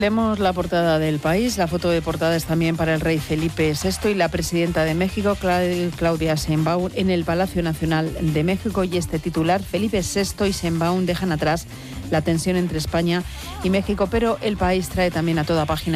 Leemos la portada del País. La foto de portada es también para el rey Felipe VI y la presidenta de México, Claudia Sheinbaum, en el Palacio Nacional de México. Y este titular: Felipe VI y Sheinbaum dejan atrás la tensión entre España y México. Pero el País trae también a toda página